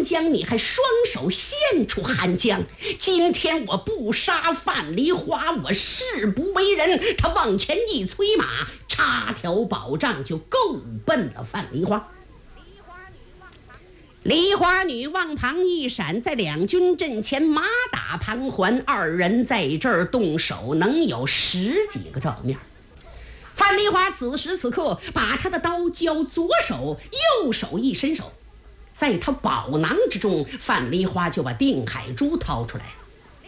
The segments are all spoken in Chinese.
江，你还双手献出汉江。今天我不杀范梨花，我誓不为人。他往前一催马，插条宝杖就够奔了范梨花。梨花女往旁一闪，在两军阵前马打盘桓，二人在这儿动手能有10几个照面。范梨花此时此刻把他的刀交左手，右手一伸手，在他宝囊之中，范梨花就把定海珠掏出来了。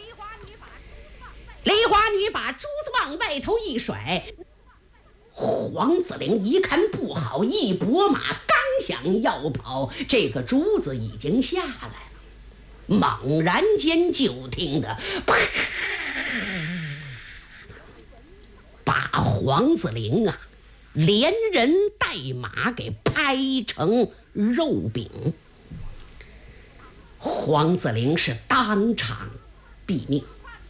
梨花女把珠子往外头一甩，黄子陵一看不好，一拨马刚想要跑，这个珠子已经下来了。猛然间就听得啪，把黄子陵啊连人带马给拍成肉饼。黄子陵是当场毙命。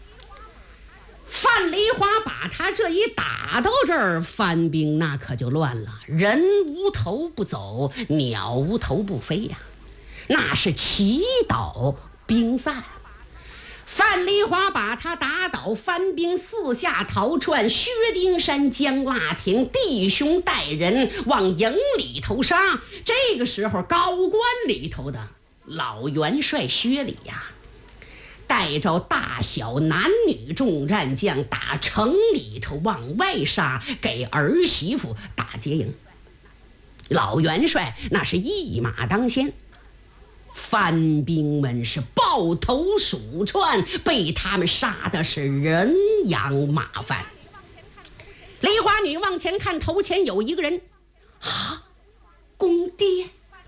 范梨花把他这一打到这儿，番兵那可就乱了，人无头不走，鸟无头不飞呀，那是祈祷兵散。范梨花把他打倒，番兵四下逃窜，薛丁山、江腊亭弟兄带人往营里头杀。这个时候高官里头的老元帅薛礼呀，带着大小男女众战将打城里头往外杀，给儿媳妇打劫营。老元帅那是一马当先，番兵们是抱头鼠窜，被他们杀的是人仰马翻。梨花女往前看，头前有一个人啊，公爹。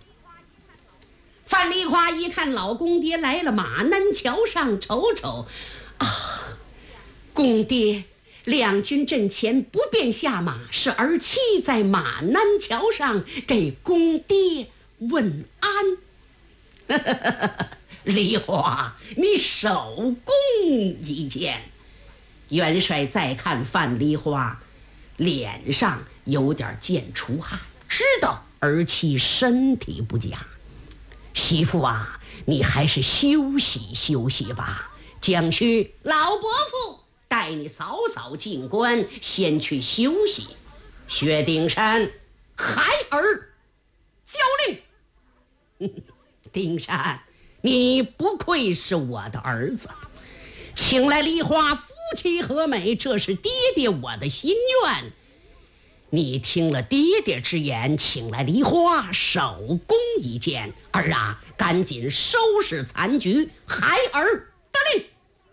范梨花一看老公爹来了，马南桥上瞅瞅啊，公爹两军阵前不便下马，是儿妻在马南桥上给公爹问安。梨花，你手弓一箭。元帅再看范梨花，脸上有点见出汗，知道儿妻身体不佳。媳妇啊，你还是休息休息吧。蒋须，老伯父带你嫂嫂进关，先去休息。薛丁山，孩儿交令。丁山，你不愧是我的儿子，请来梨花，夫妻和美，这是爹爹我的心愿。你听了爹爹之言，请来梨花，手弓一箭。儿啊，赶紧收拾残局，孩儿得令。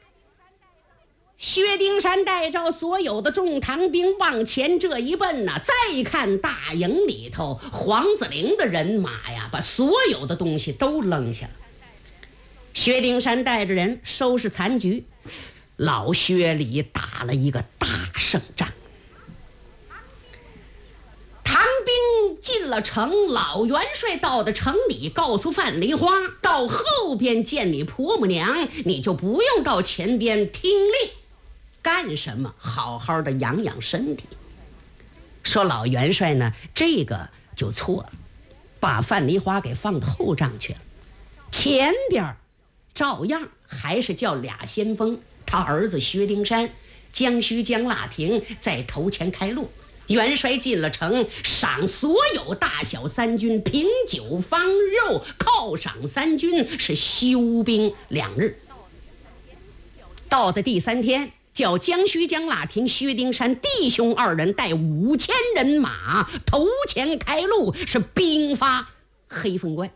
薛丁山带着所有的众唐兵往前这一奔呢，再看大营里头，黄子陵的人马呀，把所有的东西都扔下了。薛丁山带着人收拾残局，老薛里打了一个大胜仗。唐兵进了城，老元帅到的城里，告诉范梨花，到后边见你婆母娘，你就不用到前边听令。干什么？好好的养养身体。说老元帅呢，这个就错了，把范梨花给放到后帐去了。前边照样还是叫俩先锋，他儿子薛丁山、江须、江腊亭在头前开路。元帅进了城，赏所有大小三军品酒方肉，犒赏三军是休兵2日。到的第3天，叫江须、江腊亭、薛丁山弟兄2人带5000人马头前开路，是兵发黑风关。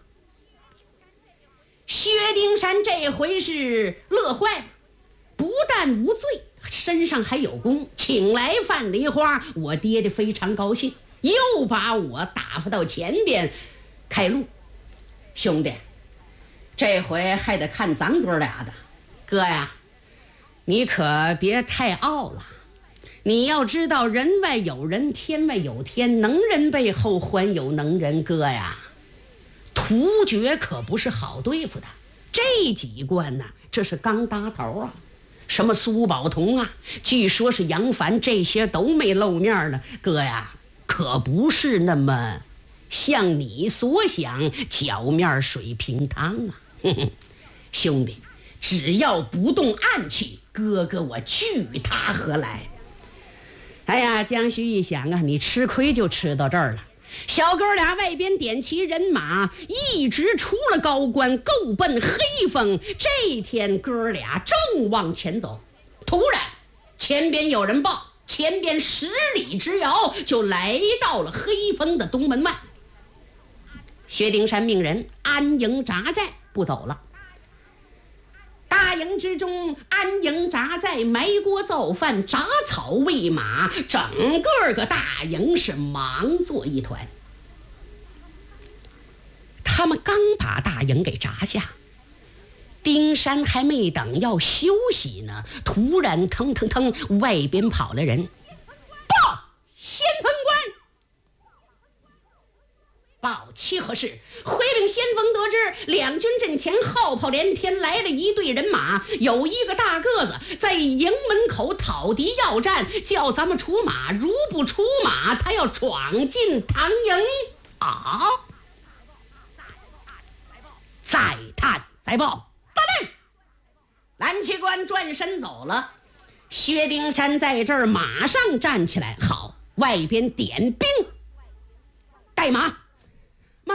薛丁山这回是乐坏了，不但无罪，身上还有功，请来范梨花，我爹爹非常高兴，又把我打发到前边开路。兄弟，这回还得看咱哥俩的。哥呀，你可别太傲了，你要知道人外有人，天外有天，能人背后还有能人。哥呀，突厥可不是好对付的，这几关呢，这是刚搭头啊。什么苏宝同啊，据说是杨凡，这些都没露面呢。哥呀，可不是那么像你所想，脚面水平汤啊！兄弟，只要不动暗器，哥哥我拒他何来？哎呀，江须一想啊，你吃亏就吃到这儿了。小哥俩外边点齐人马，一直出了高关，够奔黑风。这天哥俩正往前走，突然前边有人报，前边10里之遥就来到了黑风的东门外。薛丁山命人安营扎寨，不走了。大营之中安营扎寨，埋锅造饭，铡草喂马，整个大营是忙作一团。他们刚把大营给扎下，丁山还没等要休息呢，突然腾腾腾，外边跑来人，报先锋官。报齐何事？回禀先锋得知，两军阵前号炮连天，来了一队人马，有一个大个子在营门口讨敌要战，叫咱们出马，如不出马，他要闯进唐营啊！再探再报，大令！蓝旗官转身走了。薛丁山在这儿马上站起来，好，外边点兵，带马。妈，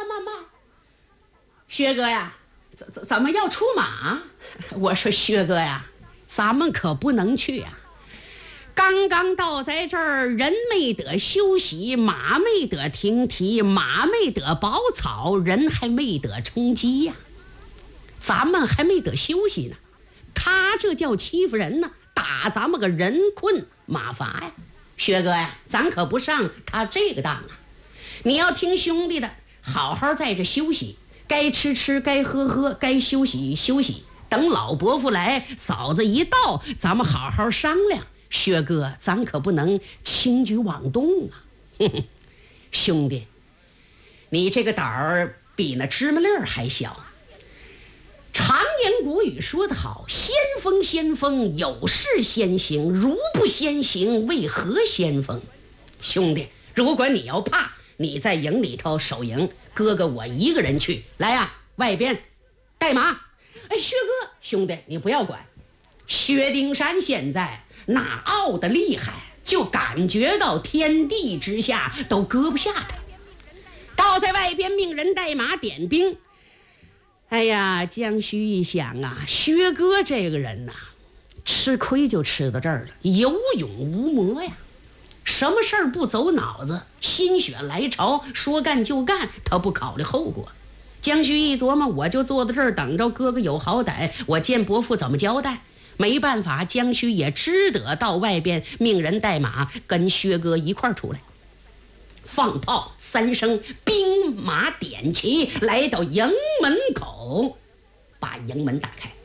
薛哥呀，怎么要出马？我说薛哥呀，咱们可不能去呀。刚刚到在这儿，人没得休息，马没得停蹄，马没得饱草，人还没得充饥呀。咱们还没得休息呢，他这叫欺负人呢，打咱们个人困马乏呀。薛哥呀，咱可不上他这个当啊。你要听兄弟的，好好在这休息，该吃吃，该喝喝，该休息休息。等老伯父来，嫂子一到，咱们好好商量。薛哥，咱可不能轻举妄动啊！兄弟，你这个胆儿比那芝麻粒儿还小。常言古语说得好，先锋先锋，有事先行，如不先行，为何先锋？兄弟，如果你要怕，你在营里头守营，哥哥我一个人去。来呀，外边带马。哎，薛哥，兄弟你不要管。薛丁山现在那傲得厉害，就感觉到天地之下都搁不下他。倒在外边命人带马点兵。哎呀，江须一想啊，薛哥这个人呐，吃亏就吃到这儿了，有勇无谋呀。什么事儿不走脑子，心血来潮，说干就干，他不考虑后果。江须一琢磨，我就坐在这儿等着哥哥有好歹，我见伯父怎么交代？没办法，江须也只得到外边命人带马，跟薛哥一块儿出来。放炮3声，兵马点齐，来到营门口，把营门打开。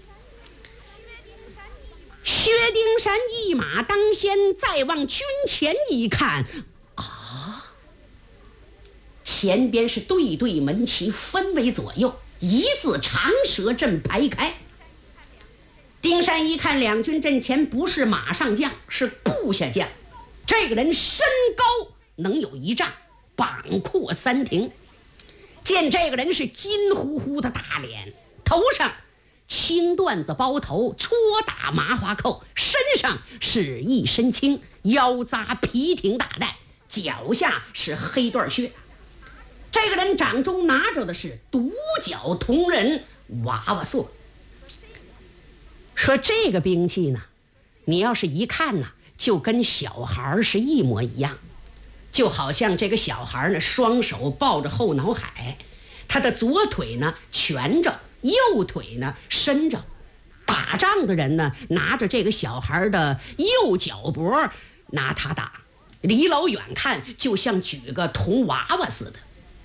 薛丁山一马当先，再往军前一看，啊，前边是对对门旗，分为左右，一字长蛇阵排开。丁山一看两军阵前不是马上将，是部下将。这个人身高能有1丈，膀阔3庭。见这个人是金乎乎的大脸，头上青缎子包头，戳打麻花扣，身上是一身青，腰扎皮挺大带，脚下是黑缎靴。这个人掌中拿着的是独角铜人娃娃槊。说这个兵器呢，你要是一看呢，就跟小孩是一模一样，就好像这个小孩呢，双手抱着后脑海，他的左腿呢蜷着，右腿呢伸着。打仗的人呢，拿着这个小孩的右脚脖拿他打，离老远看就像举个铜娃娃似的。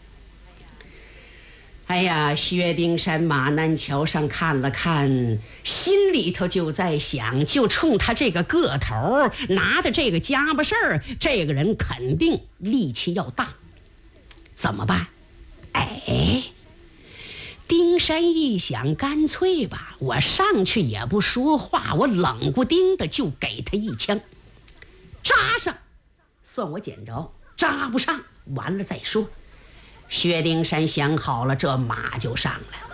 哎呀，薛丁山马南桥上看了看，心里头就在想，就冲他这个个头，拿的这个家伙事儿，这个人肯定力气要大。怎么办？哎，丁山一想，干脆吧，我上去也不说话，我冷不丁的就给他一枪，扎上算我捡着，扎不上完了再说。 薛丁山想好了，这马就上来了。